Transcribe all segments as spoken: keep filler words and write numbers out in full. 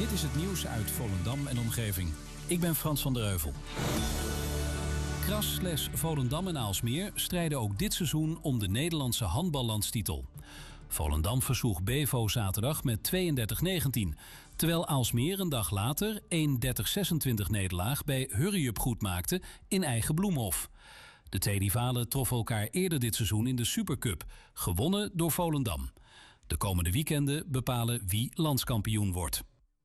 Dit is het nieuws uit Volendam en omgeving. Ik ben Frans van der Heuvel. Kras slash Volendam en Aalsmeer strijden ook dit seizoen om de Nederlandse handballandstitel. Volendam versloeg Bevo zaterdag met tweeëndertig negentien. Terwijl Aalsmeer een dag later een dertig zesentwintig nederlaag bij Hurriup goed maakte in eigen Bloemhof. De twee rivalen troffen elkaar eerder dit seizoen in de Supercup, gewonnen door Volendam. De komende weekenden bepalen wie landskampioen wordt.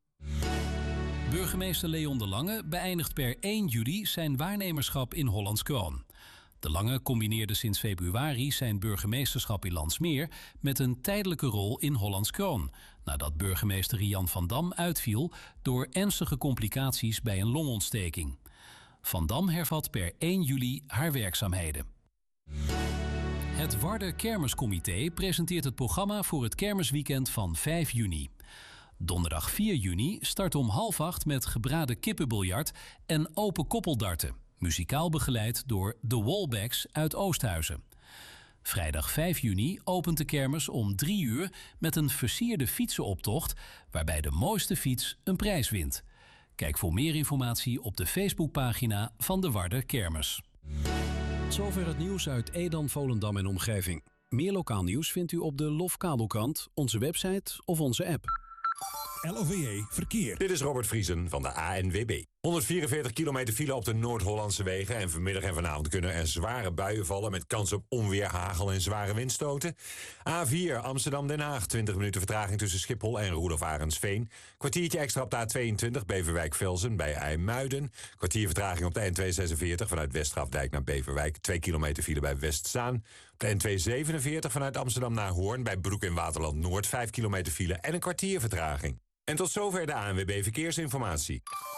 Burgemeester Leon de Lange beëindigt per één juli zijn waarnemerschap in Hollands Kroon. De Lange combineerde sinds februari zijn burgemeesterschap in Landsmeer met een tijdelijke rol in Hollands Kroon, nadat burgemeester Rian van Dam uitviel door ernstige complicaties bij een longontsteking. Van Dam hervat per één juli haar werkzaamheden. Het Warder Kermiscomité presenteert het programma voor het kermisweekend van vijf juni. Donderdag vier juni start om half acht met gebraden kippenbiljart en open koppeldarten. Muzikaal begeleid door The Wallbacks uit Oosthuizen. Vrijdag vijf juni opent de kermis om drie uur met een versierde fietsenoptocht, waarbij de mooiste fiets een prijs wint. Kijk voor meer informatie op de Facebookpagina van de Warder Kermis. Zover het nieuws uit Edam, Volendam en omgeving. Meer lokaal nieuws vindt u op de Lof Kabelkrant, onze website of onze app. L O V E Verkeer. Dit is Robert Vriesen van de A N W B. honderdvierenveertig kilometer file op de Noord-Hollandse wegen. En vanmiddag en vanavond kunnen er zware buien vallen met kans op onweer, hagel en zware windstoten. A vier Amsterdam-Den Haag. twintig minuten vertraging tussen Schiphol en Roelof Arendsveen. Kwartiertje extra op de A tweeëntwintig Beverwijk-Velzen bij IJmuiden. Kwartier vertraging op de N tweehonderdzesenveertig vanuit Westgrafdijk naar Beverwijk. twee kilometer file bij Westzaan. Op de N tweehonderdzevenenveertig vanuit Amsterdam naar Hoorn bij Broek in Waterland Noord. vijf kilometer file en een kwartier vertraging. En tot zover de A N W B Verkeersinformatie.